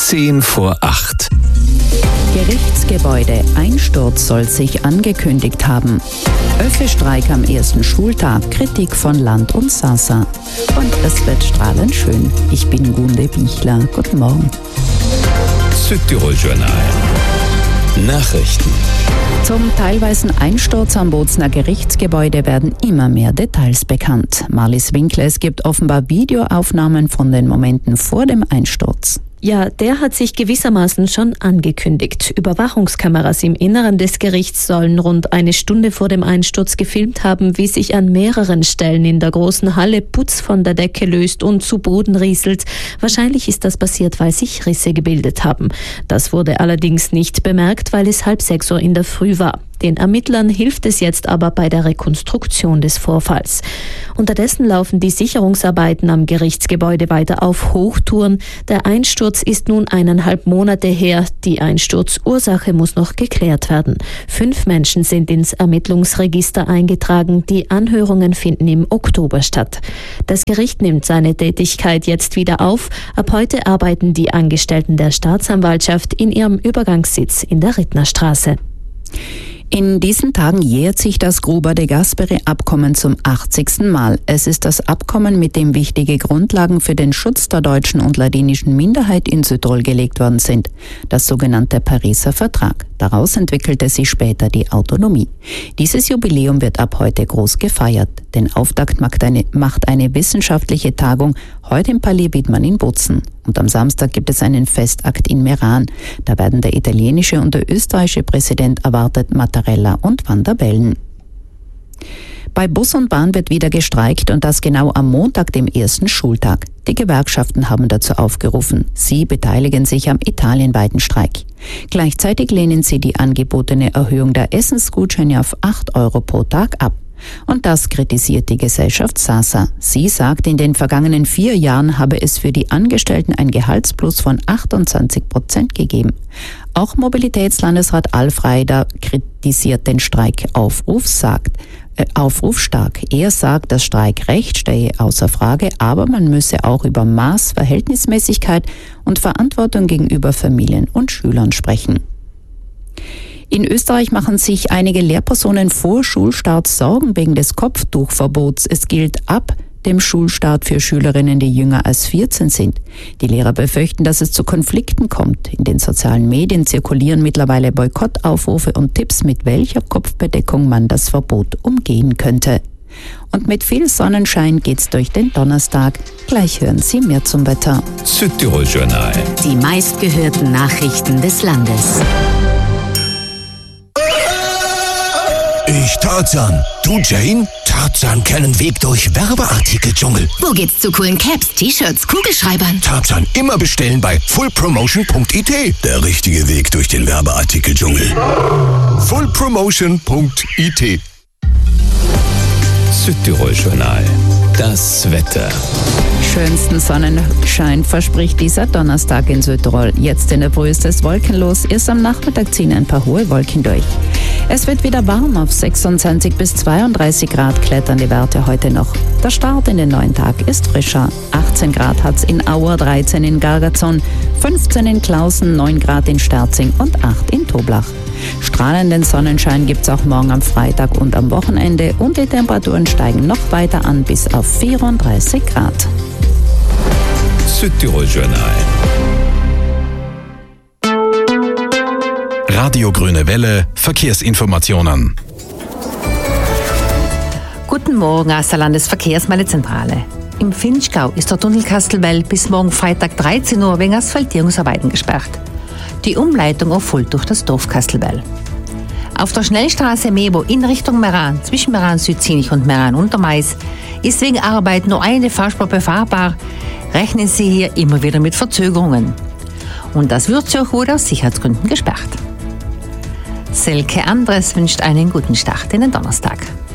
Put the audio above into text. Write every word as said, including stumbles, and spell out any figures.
Zehn vor acht. Gerichtsgebäude. Einsturz soll sich angekündigt haben. Öffe-Streik am ersten Schultag. Kritik von Land und Sasa. Und es wird strahlend schön. Ich bin Gunde Bichler. Guten Morgen. Südtirol-Journal. Nachrichten. Zum teilweisen Einsturz am Bozner Gerichtsgebäude werden immer mehr Details bekannt. Marlies Winkler, es gibt offenbar Videoaufnahmen von den Momenten vor dem Einsturz. Ja, der hat sich gewissermaßen schon angekündigt. Überwachungskameras im Inneren des Gerichts sollen rund eine Stunde vor dem Einsturz gefilmt haben, wie sich an mehreren Stellen in der großen Halle Putz von der Decke löst und zu Boden rieselt. Wahrscheinlich ist das passiert, weil sich Risse gebildet haben. Das wurde allerdings nicht bemerkt, weil es halb sechs Uhr in der Früh war. Den Ermittlern hilft es jetzt aber bei der Rekonstruktion des Vorfalls. Unterdessen laufen die Sicherungsarbeiten am Gerichtsgebäude weiter auf Hochtouren. Der Einsturz ist nun eineinhalb Monate her. Die Einsturzursache muss noch geklärt werden. Fünf Menschen sind ins Ermittlungsregister eingetragen. Die Anhörungen finden im Oktober statt. Das Gericht nimmt seine Tätigkeit jetzt wieder auf. Ab heute arbeiten die Angestellten der Staatsanwaltschaft in ihrem Übergangssitz in der Rittnerstraße. In diesen Tagen jährt sich das Gruber-de Gasperi-Abkommen zum achtzigsten Mal. Es ist das Abkommen, mit dem wichtige Grundlagen für den Schutz der deutschen und ladinischen Minderheit in Südtirol gelegt worden sind. Das sogenannte Pariser Vertrag. Daraus entwickelte sich später die Autonomie. Dieses Jubiläum wird ab heute groß gefeiert. Den Auftakt macht eine, macht eine wissenschaftliche Tagung heute im Palais Widmann in Bozen. Und am Samstag gibt es einen Festakt in Meran. Da werden der italienische und der österreichische Präsident erwartet, Mattarella und Van der Bellen. Bei Bus und Bahn wird wieder gestreikt und das genau am Montag, dem ersten Schultag. Die Gewerkschaften haben dazu aufgerufen. Sie beteiligen sich am italienweiten Streik. Gleichzeitig lehnen sie die angebotene Erhöhung der Essensgutscheine auf acht Euro pro Tag ab. Und das kritisiert die Gesellschaft Sasa. Sie sagt, in den vergangenen vier Jahren habe es für die Angestellten ein Gehaltsplus von achtundzwanzig Prozent gegeben. Auch Mobilitätslandesrat Alf Reider kritisiert den Streikaufruf, sagt, äh, Aufruf stark. Er sagt, das Streikrecht stehe außer Frage, aber man müsse auch über Maß, Verhältnismäßigkeit und Verantwortung gegenüber Familien und Schülern sprechen. In Österreich machen sich einige Lehrpersonen vor Schulstart Sorgen wegen des Kopftuchverbots. Es gilt ab dem Schulstart für Schülerinnen, die jünger als vierzehn sind. Die Lehrer befürchten, dass es zu Konflikten kommt. In den sozialen Medien zirkulieren mittlerweile Boykottaufrufe und Tipps, mit welcher Kopfbedeckung man das Verbot umgehen könnte. Und mit viel Sonnenschein geht's durch den Donnerstag. Gleich hören Sie mehr zum Wetter. Südtirol-Journal. Die meistgehörten Nachrichten des Landes. Ich Tarzan. Du Jane? Tarzan kennen Weg durch Werbeartikel-Dschungel. Wo geht's zu coolen Caps, T-Shirts, Kugelschreibern? Tarzan immer bestellen bei full promotion punkt it. Der richtige Weg durch den Werbeartikel-Dschungel. full promotion punkt it. Südtirol-Journal. Das Wetter. Schönsten Sonnenschein verspricht dieser Donnerstag in Südtirol. Jetzt in der Früh ist es wolkenlos, erst am Nachmittag ziehen ein paar hohe Wolken durch. Es wird wieder warm, auf sechsundzwanzig bis zweiunddreißig Grad klettern die Werte heute noch. Der Start in den neuen Tag ist frischer. achtzehn Grad hat's in Auer, dreizehn in Gargazon, fünfzehn in Klausen, neun Grad in Sterzing und acht in Toblach. Strahlenden Sonnenschein gibt's auch morgen am Freitag und am Wochenende und die Temperaturen steigen noch weiter an bis auf vierunddreißig Grad. Südtirol-Journal. Radio Grüne Welle, Verkehrsinformationen. Guten Morgen aus der Landesverkehrsmeldezentrale. Im Finchgau ist der Tunnel Kastelwell bis morgen Freitag dreizehn Uhr wegen Asphaltierungsarbeiten gesperrt. Die Umleitung erfolgt durch das Dorf Kastelwell. Auf der Schnellstraße Mebo in Richtung Meran, zwischen Meran Südzinich und Meran Untermais, ist wegen Arbeit nur eine Fahrspur befahrbar. Rechnen Sie hier immer wieder mit Verzögerungen. Und das Würzburg wurde aus Sicherheitsgründen gesperrt. Selke Andres wünscht einen guten Start in den Donnerstag.